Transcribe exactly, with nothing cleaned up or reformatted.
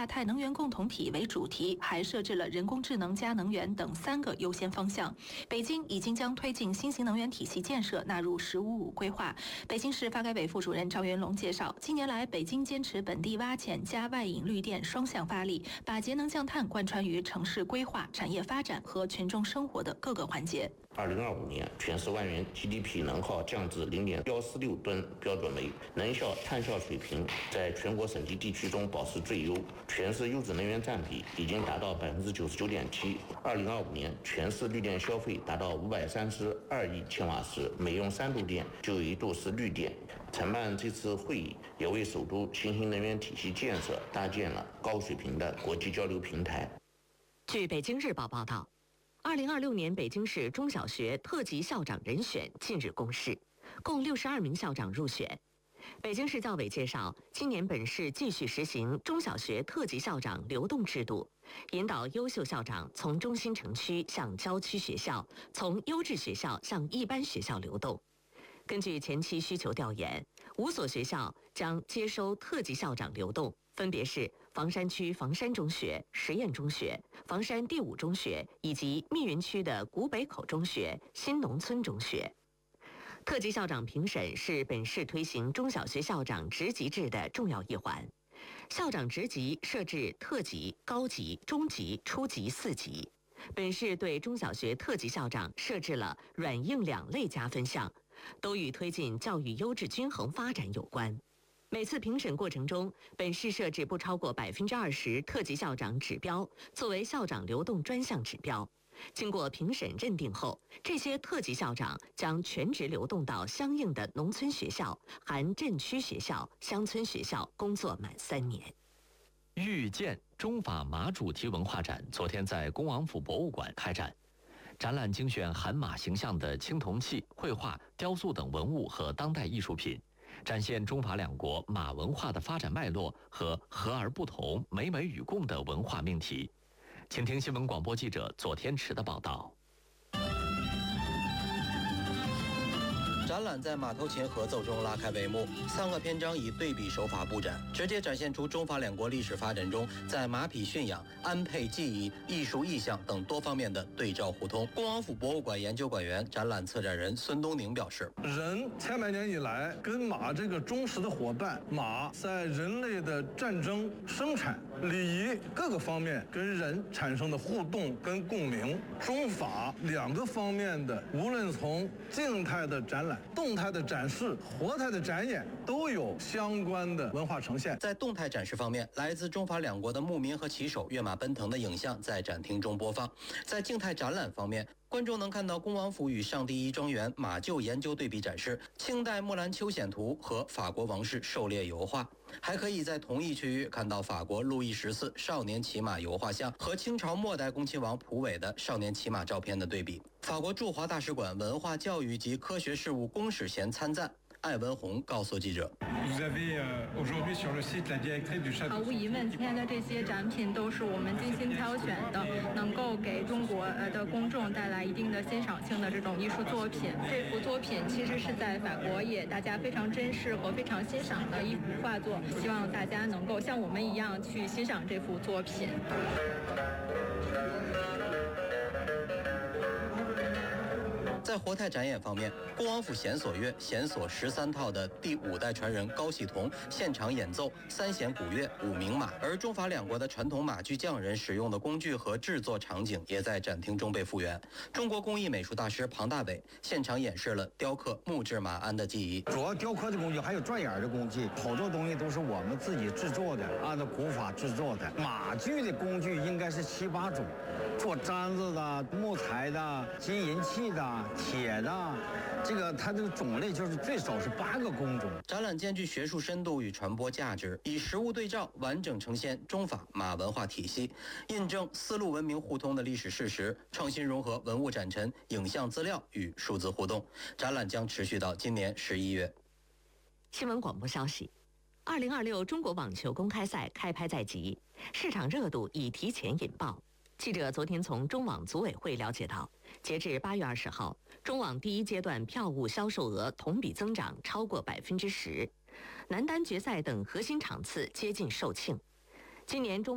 亚太能源共同体为主题，还设置了人工智能加能源等三个优先方向。北京已经将推进新型能源体系建设纳入“十五五”规划。北京市发改委副主任赵元龙介绍，近年来北京坚持本地挖潜加外引绿电双向发力，把节能降碳贯穿于城市规划、产业发展和群众生活的各个环节。 二零二五年，全市万元 G D P 能耗降至零点幺四六吨标准煤，能效、碳效水平在全国省级地区中保持最优，全市优质能源占比已经达到百分之九十九点七。二零二五年，全市绿电消费达到五百三十二亿千瓦时，每用三度电就有一度是绿电。承办这次会议，也为首都新型能源体系建设搭建了高水平的国际交流平台。 据北京日报报道，二零二六年北京市中小学特级校长人选近日公示，共六十二名校长入选。北京市教委介绍，今年本市继续实行中小学特级校长流动制度，引导优秀校长从中心城区向郊区学校，从优质学校向一般学校流动。根据前期需求调研，五所学校将接收特级校长流动，分别是房山区房山中学、实验中学、房山第五中学以及密云区的古北口中学、新农村中学。特级校长评审是本市推行中小学校长职级制的重要一环。校长职级设置特级、高级、中级、初级四级。本市对中小学特级校长设置了软硬两类加分项，都与推进教育优质均衡发展有关。每次评审过程中，本市设置不超过百分之二十特级校长指标作为校长流动专项指标。经过评审认定后，这些特级校长将全职流动到相应的农村学校、含镇区学校、乡村学校工作满三年。 遇见中法马主题文化展昨天在恭王府博物馆开展，展览精选含马形象的青铜器、绘画、雕塑等文物和当代艺术品，展现中法两国马文化的发展脉络和和而不同、美美与共的文化命题。请听新闻广播记者左天池的报道。 展览在马头琴合奏中拉开帷幕，三个篇章以对比手法布展，直接展现出中法两国历史发展中在马匹驯养、安配技艺、艺术意象等多方面的对照互通。恭王府博物馆研究馆员、展览策展人孙东宁表示， 人千百年以来跟马这个忠实的伙伴，马在人类的战争、生产、礼仪各个方面跟人产生的互动跟共鸣，中法两个方面的，无论从静态的展览、动态的展示、活态的展演，都有相关的文化呈现。 在动态展示方面，来自中法两国的牧民和骑手跃马奔腾的影像在展厅中播放。在静态展览方面，观众能看到恭王府与上第一庄园马厩研究对比展示、清代木兰秋显图和法国王室狩猎油画，还可以在同一区域看到法国路易十四少年骑马油画像和清朝末代恭亲王溥伟的少年骑马照片的对比。法国驻华大使馆文化教育及科学事务公使衔参赞艾文红告诉记者， 毫无疑问，今天的这些展品都是我们精心挑选的，能够给中国的公众带来一定的欣赏性的这种艺术作品。这幅作品其实是在法国也大家非常珍视和非常欣赏的一幅画作，希望大家能够像我们一样去欣赏这幅作品。 在活态展演方面，恭王府弦索乐弦索十三套的第五代传人高喜同现场演奏三弦古乐五名马，而中法两国的传统马具匠人使用的工具和制作场景也在展厅中被复原。中国工艺美术大师庞大伟现场演示了雕刻木质马鞍的技艺。 主要雕刻的工具还有转眼的工具，好多东西都是我们自己制作的，按照古法制作的。马具的工具应该是七八种，做簪子的、木材的、金银器的、铁的，这个它这个种类就是最少是八个工种。 展览兼具学术深度与传播价值，以实物对照完整呈现中法马文化体系，印证丝路文明互通的历史事实，创新融合文物展陈、影像资料与数字互动。展览将持续到今年十一月。 新闻广播消息：二零二六中国网球公开赛开拍在即，市场热度已提前引爆。记者昨天从中网组委会了解到，截至八月二十号，中网第一阶段票务销售额同比增长超过百分之十，男单决赛等核心场次接近售罄。今年中